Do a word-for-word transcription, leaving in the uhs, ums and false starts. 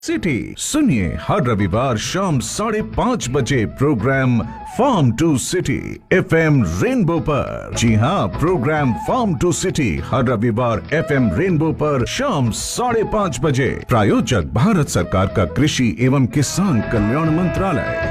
City सुनिए हर रविवार शाम साढ़े पाँच बजे programme farm to city FM rainbow पर। जी हाँ, प्रोग्राम फार्म टू सिटी हर रविवार एफएम रेनबो पर शाम साढ़े पाँच बजे। प्रायोजक भारत सरकार का कृषि एवं किसान कल्याण मंत्रालय।